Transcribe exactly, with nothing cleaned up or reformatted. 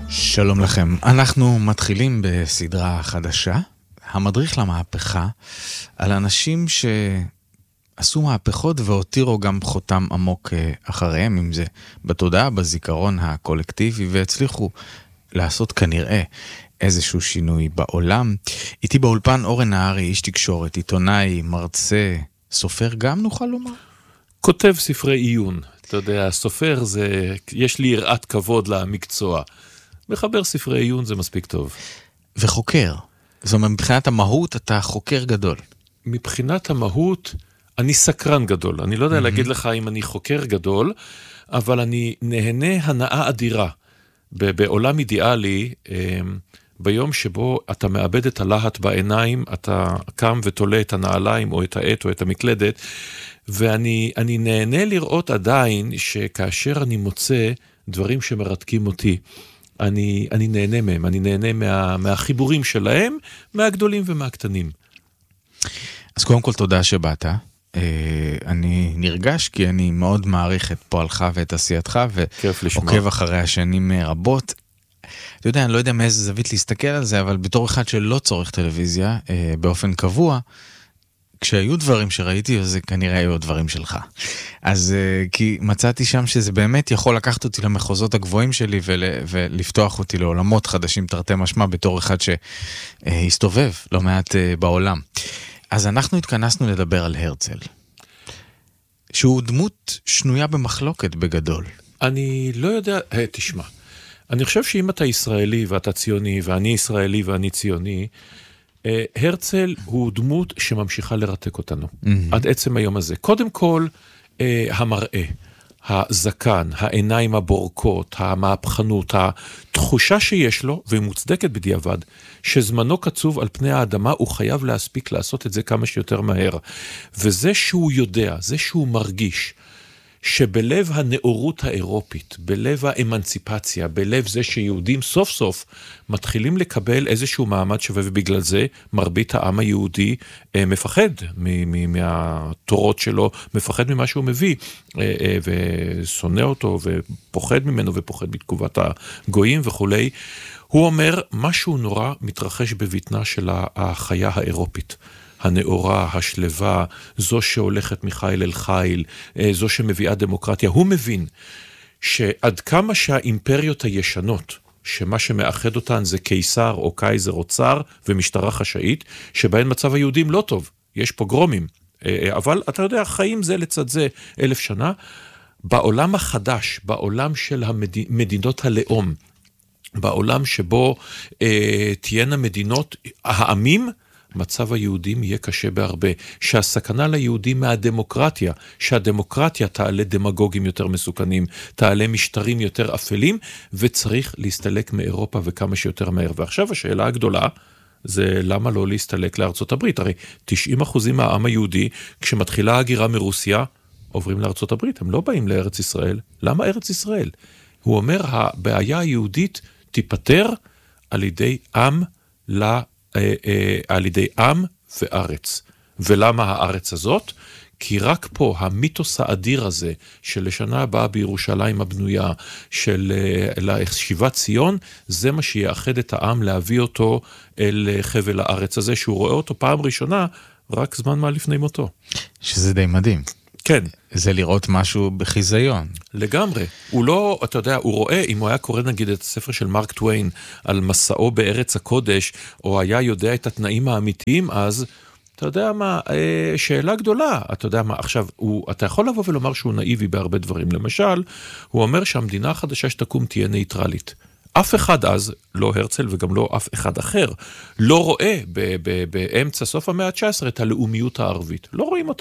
שלום לכם, אנחנו מתחילים בסדרה חדשה, המדריך למהפכה, על אנשים שעשו מהפכות והותירו גם חותם עמוק אחריהם, אם זה בתודעה, בזיכרון הקולקטיבי, והצליחו לעשות כנראה איזשהו שינוי בעולם. איתי באולפן אורן נהרי, איש תקשורת, עיתונאי, מרצה, סופר גם נוכל לומר? כותב ספרי עיון. אתה יודע, סופר זה, יש לי יראת כבוד למקצוע. מחבר ספרי עיון זה מספיק טוב. וחוקר. זאת אומרת, מבחינת המהות אתה חוקר גדול. מבחינת המהות, אני סקרן גדול. אני לא יודע mm-hmm. להגיד לך אם אני חוקר גדול, אבל אני נהנה הנאה אדירה. בעולם אידיאלי, ביום שבו אתה מאבד את הלהט בעיניים, אתה קם ותולה את הנעליים או את העט או את המקלדת, ואני אני נהנה לראות עדיין שכאשר אני מוצא דברים שמרתקים אותי, אני, אני נהנה מהם, אני נהנה מה, מהחיבורים שלהם, מהגדולים ומהקטנים. אז קודם כל תודה שבאת. אני נרגש כי אני מאוד מעריך את פועלך ואת עשייתך, ועוקב אחרי השנים רבות. אתה יודע, אני לא יודע מאיזה זווית להסתכל על זה, אבל בתור אחד שלא צורך טלוויזיה, באופן קבוע, כשהיו דברים שראיתי, זה כנראה היו דברים שלך. אז כי מצאתי שם שזה באמת יכול לקחת אותי למחוזות הגבוהים שלי, ולפתוח אותי לעולמות חדשים תרתי משמע, בתור אחד שהסתובב לא מעט בעולם. אז אנחנו התכנסנו לדבר על הרצל, שהוא דמות שנויה במחלוקת בגדול. אני לא יודע, תשמע, אני חושב שאם אתה ישראלי ואתה ציוני, ואני ישראלי ואני ציוני, הרצל הוא דמות שממשיכה לרתק אותנו, mm-hmm. עד עצם היום הזה. קודם כל, המראה, הזקן, העיניים הבורקות, המהפכנות, התחושה שיש לו, והיא מוצדקת בדיעבד, שזמנו קצוב על פני האדמה, הוא חייב להספיק לעשות את זה כמה שיותר מהר. וזה שהוא יודע, זה שהוא מרגיש, שבלב הנאורות האירופית, בלב האמנציפציה, בלב זה שיהודים סוף סוף מתחילים לקבל איזשהו מעמד שווה, ובגלל זה מרבית העם היהודי אה, מפחד מ- מ- מהתורות שלו, מפחד ממה שהוא מביא, אה, אה, ושונא אותו ופוחד ממנו ופוחד בתגובת הגויים וכולי. הוא אומר, משהו נורא מתרחש בבטנה של החיה האירופית. הנאורה, השלווה, זו שהולכת מחיל אל חיל, זו שמביאה דמוקרטיה. הוא מבין שעד כמה שהאימפריות הישנות, שמה שמאחד אותן זה קיסר או קייזר או צר ומשטרה חשאית, שבהן מצב היהודים לא טוב, יש פוגרומים, אבל אתה יודע, חיים זה לצד זה אלף שנה, בעולם החדש, בעולם של המדינות הלאום, בעולם שבו אה, תהיינה מדינות, העמים, מצב היהודים יהיה קשה בהרבה, שהסכנה ליהודים מהדמוקרטיה, שהדמוקרטיה תעלה דמגוגים יותר מסוכנים, תעלה משטרים יותר אפלים, וצריך להסתלק מאירופה וכמה שיותר מהר. ועכשיו השאלה הגדולה, זה למה לא להסתלק לארצות הברית? הרי תשעים אחוזים מהעם היהודי, כשמתחילה הגירה מרוסיה, עוברים לארצות הברית, הם לא באים לארץ ישראל. למה ארץ ישראל? הוא אומר, הבעיה היהודית תיפטר על ידי עם ל... על ידי עם וארץ. ולמה הארץ הזאת? כי רק פה המיתוס האדיר הזה של לשנה הבאה בירושלים הבנויה, של שיבת ציון, זה מה שיאחד את העם להביא אותו אל חבל הארץ הזה, שהוא רואה אותו פעם ראשונה רק זמן מה לפני מותו. שזה די מדהים. כן. זה לראות משהו בחיזיון. לגמרי. הוא לא, אתה יודע, הוא רואה, אם הוא היה קורא נגיד את הספר של מרק טוויין, על מסעו בארץ הקודש, או היה יודע את התנאים האמיתיים, אז, אתה יודע מה, שאלה גדולה, אתה יודע מה, עכשיו, הוא, אתה יכול לבוא ולומר שהוא נאיבי בהרבה דברים. למשל, הוא אומר שהמדינה החדשה שתקום תהיה נייטרלית. אף אחד אז, לא הרצל וגם לא אף אחד אחר, לא רואה ב- ב- באמצע סוף המאה ה-תשע עשרה את הלאומיות הערבית. לא רואים אותה.